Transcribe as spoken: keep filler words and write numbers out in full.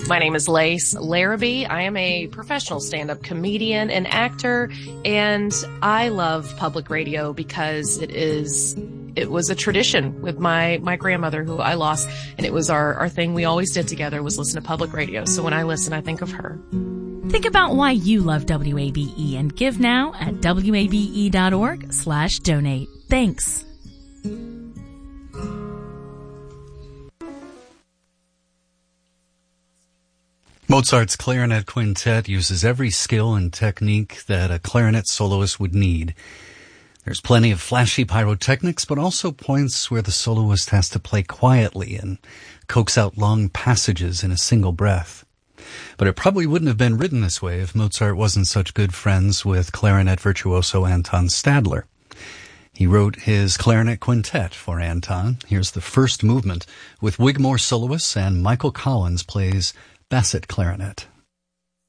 My name is Lace Larrabee. I am a professional stand-up comedian and actor, and I love public radio because it is, it was a tradition with my, my grandmother who I lost, and it was our, our thing we always did together was listen to public radio. So when I listen, I think of her. Think about why you love W A B E and give now at W A B E dot org slash donate. Thanks. Mozart's Clarinet Quintet uses every skill and technique that a clarinet soloist would need. There's plenty of flashy pyrotechnics, but also points where the soloist has to play quietly and coax out long passages in a single breath. But it probably wouldn't have been written this way if Mozart wasn't such good friends with clarinet virtuoso Anton Stadler. He wrote his Clarinet Quintet for Anton. Here's the first movement with Wigmore soloists, and Michael Collins plays basset clarinet.